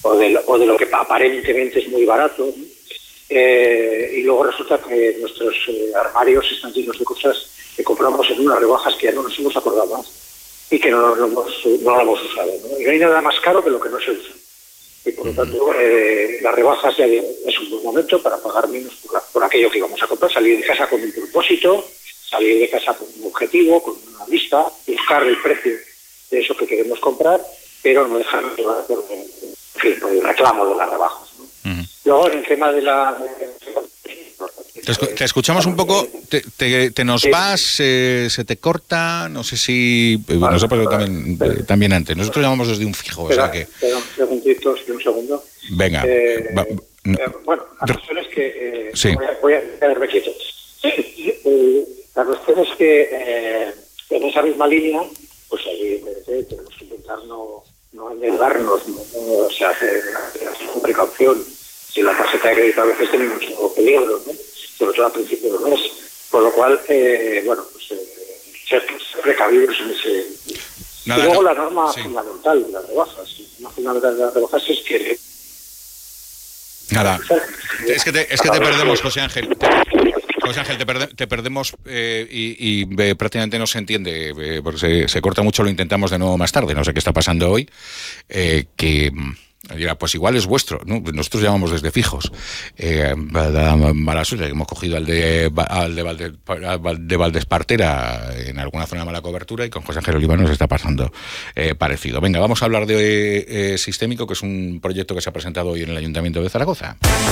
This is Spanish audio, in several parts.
o de lo que aparentemente es muy barato, ¿no? Y luego resulta que nuestros armarios están llenos de cosas que compramos en unas rebajas que ya no nos hemos acordado más y que no lo hemos usado, ¿no? Y no hay nada más caro que lo que no se usa. Y por lo tanto, las rebajas ya es un buen momento para pagar menos por aquello que íbamos a comprar, salir de casa con un propósito, salir de casa con un objetivo, con una lista, buscar el precio de eso que queremos comprar, pero no dejar de llevar por el reclamo de las rebajas, ¿no? Luego, en el tema de la... Te escuchamos un poco, te nos vas, se te corta, no sé si... Vale, no sé, pero también antes. Nosotros llamamos desde un fijo, espera, o sea que... Espera un segundo. Venga. Bueno, la cuestión es que... sí. Voy a quedarme quieto. La cuestión es que en esa misma línea, pues ahí tenemos que intentar no endeudarnos, ¿no? O sea, hacer con precaución. Si la tarjeta de crédito a veces tiene mucho peligro, ¿no? Sobre todo al principio del mes. Por lo cual, ser precavidos en ese... y luego la norma fundamental de las rebajas. La fundamental de las rebajas es que... Nada, es que te perdemos, José Ángel. José Ángel, te perdemos y prácticamente no se entiende, porque se corta mucho. Lo intentamos de nuevo más tarde. No sé qué está pasando hoy, que... dirá, pues igual es vuestro, ¿no? Nosotros llamamos desde fijos. Mala suerte, que hemos cogido al de Valdespartera en alguna zona de mala cobertura, y con José Ángel Oliva nos está pasando parecido. Venga, vamos a hablar de Sistémico, que es un proyecto que se ha presentado hoy en el Ayuntamiento de Zaragoza.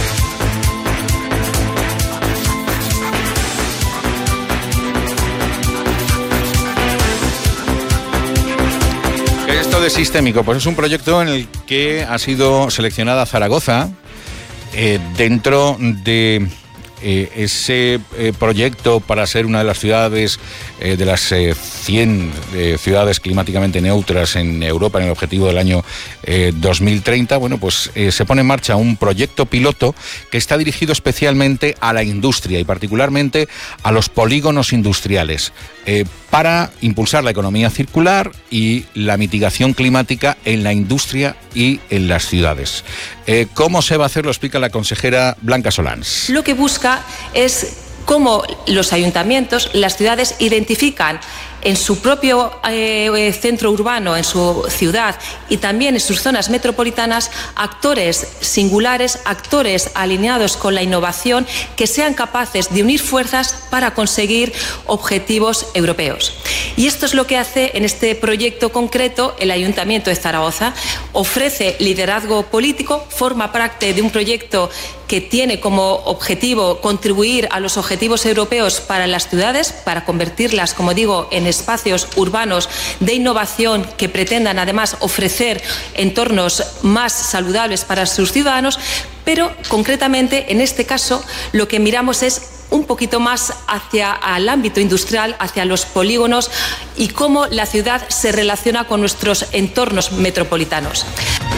De Sistémico, pues es un proyecto en el que ha sido seleccionada Zaragoza dentro de ese proyecto para ser una de las ciudades, de las 100 ciudades climáticamente neutras en Europa, en el objetivo del año 2030. Bueno, pues se pone en marcha un proyecto piloto que está dirigido especialmente a la industria y particularmente a los polígonos industriales, para impulsar la economía circular y la mitigación climática en la industria y en las ciudades. ¿Cómo se va a hacer? Lo explica la consejera Blanca Solans. Lo que busca es cómo los ayuntamientos, las ciudades, identifican en su propio centro urbano, en su ciudad y también en sus zonas metropolitanas, actores singulares, actores alineados con la innovación, que sean capaces de unir fuerzas para conseguir objetivos europeos. Y esto es lo que hace en este proyecto concreto el Ayuntamiento de Zaragoza. Ofrece liderazgo político, forma parte de un proyecto que tiene como objetivo contribuir a los objetivos europeos para las ciudades, para convertirlas, como digo, en espacios urbanos de innovación que pretendan además ofrecer entornos más saludables para sus ciudadanos, pero concretamente en este caso lo que miramos es un poquito más hacia el ámbito industrial, hacia los polígonos y cómo la ciudad se relaciona con nuestros entornos metropolitanos.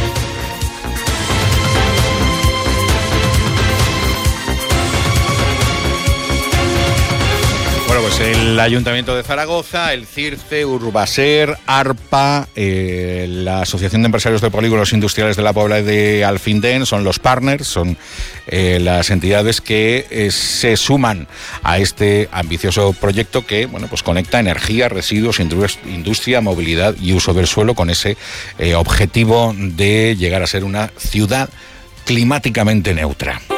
Bueno, pues el Ayuntamiento de Zaragoza, el CIRCE, Urbaser, ARPA, la Asociación de Empresarios de Polígonos Industriales de la Pobla de Alfindén, son los partners, son las entidades que se suman a este ambicioso proyecto que, bueno, pues conecta energía, residuos, industria, movilidad y uso del suelo con ese objetivo de llegar a ser una ciudad climáticamente neutra.